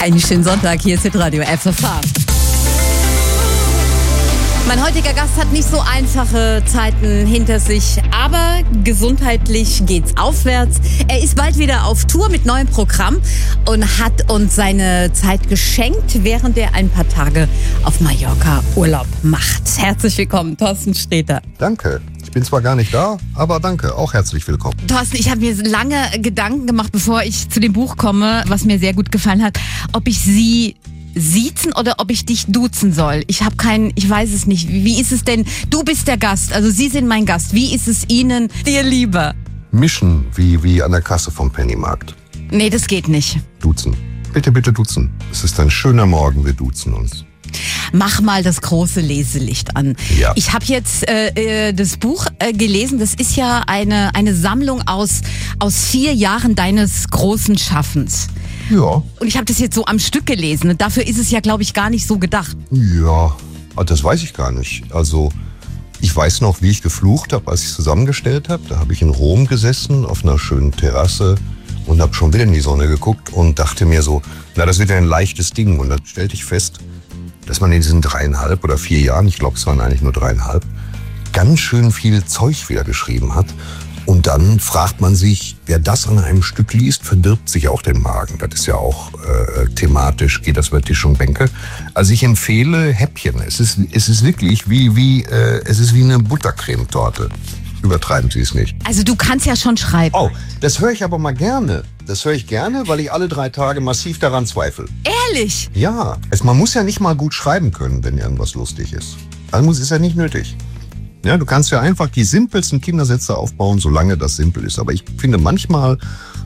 Einen schönen Sonntag, hier ist Hitradio FFH. Mein heutiger Gast hat nicht so einfache Zeiten hinter sich, aber gesundheitlich geht's aufwärts. Er ist bald wieder auf Tour mit neuem Programm und hat uns seine Zeit geschenkt, während er ein paar Tage auf Mallorca Urlaub macht. Herzlich willkommen, Thorsten Sträter. Danke. Ich bin zwar gar nicht da, aber danke, auch herzlich willkommen. Thorsten, ich habe mir lange Gedanken gemacht, bevor ich zu dem Buch komme, was mir sehr gut gefallen hat, ob ich Sie siezen oder ob ich dich duzen soll. Ich weiß es nicht. Wie ist es denn? Du bist der Gast, also Sie sind mein Gast. Wie ist es Ihnen dir lieber? Mischen, wie an der Kasse vom Pennymarkt. Nee, das geht nicht. Duzen. Bitte, bitte duzen. Es ist ein schöner Morgen, wir duzen uns. Mach mal das große Leselicht an. Ja. Ich habe jetzt das Buch gelesen. Das ist ja eine Sammlung aus 4 Jahren deines großen Schaffens. Ja. Und ich habe das jetzt so am Stück gelesen. Und dafür ist es ja, glaube ich, gar nicht so gedacht. Ja, das weiß ich gar nicht. Also, ich weiß noch, wie ich geflucht habe, als ich es zusammengestellt habe. Da habe ich in Rom gesessen, auf einer schönen Terrasse und habe schon wieder in die Sonne geguckt und dachte mir so, na, das wird ja ein leichtes Ding. Und dann stellte ich fest, dass man in diesen 3,5 oder 4 Jahren, ich glaube, es waren eigentlich nur 3,5, ganz schön viel Zeug wieder geschrieben hat. Und dann fragt man sich, wer das an einem Stück liest, verdirbt sich auch den Magen. Das ist ja auch thematisch, geht das über Tisch und Bänke. Also ich empfehle Häppchen. Es ist wirklich wie eine Buttercremetorte. Übertreiben Sie es nicht. Also du kannst ja schon schreiben. Oh, das höre ich aber mal gerne. Das höre ich gerne, weil ich alle 3 Tage massiv daran zweifle. Ehrlich? Ja, man muss ja nicht mal gut schreiben können, wenn irgendwas lustig ist. Also ist ja nicht nötig. Ja, du kannst ja einfach die simpelsten Kindersätze aufbauen, solange das simpel ist. Aber ich finde manchmal,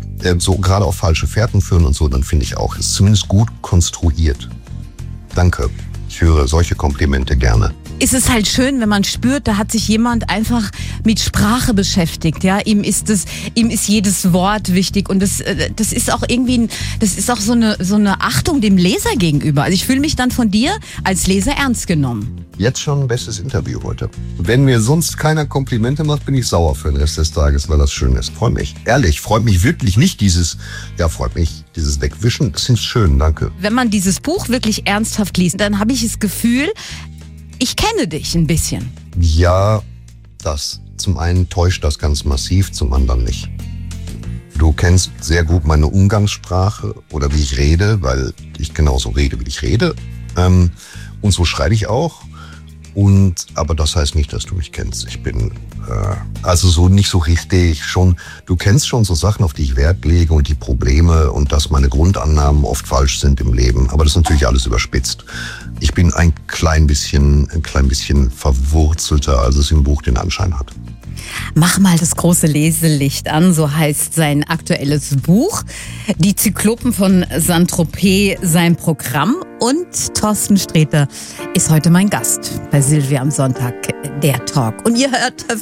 so gerade auf falsche Fährten führen und so, dann finde ich auch, ist zumindest gut konstruiert. Danke. Ich höre solche Komplimente gerne. Ist es halt schön, wenn man spürt, da hat sich jemand einfach mit Sprache beschäftigt, ja. Ihm ist jedes Wort wichtig und das ist auch irgendwie, das ist auch so eine Achtung dem Leser gegenüber. Also ich fühle mich dann von dir als Leser ernst genommen. Jetzt schon ein bestes Interview heute. Wenn mir sonst keiner Komplimente macht, bin ich sauer für den Rest des Tages, weil das schön ist. Freut mich. Ehrlich, freut mich wirklich nicht dieses Wegwischen. Das ist schön, danke. Wenn man dieses Buch wirklich ernsthaft liest, dann habe ich das Gefühl, ich kenne dich ein bisschen. Ja, das. Zum einen täuscht das ganz massiv, zum anderen nicht. Du kennst sehr gut meine Umgangssprache oder wie ich rede, weil ich genauso rede, wie ich rede. Und so schreibe ich auch. Aber das heißt nicht, dass du mich kennst. Ich bin also so nicht so richtig schon. Du kennst schon so Sachen, auf die ich Wert lege und die Probleme und dass meine Grundannahmen oft falsch sind im Leben. Aber das ist natürlich alles überspitzt. Ich bin ein klein bisschen verwurzelter, als es im Buch den Anschein hat. Mach mal das große Leselicht an, so heißt sein aktuelles Buch. Die Zyklopen von Saint-Tropez, sein Programm. Und Thorsten Sträter ist heute mein Gast bei Silvia am Sonntag, der Talk. Und ihr hört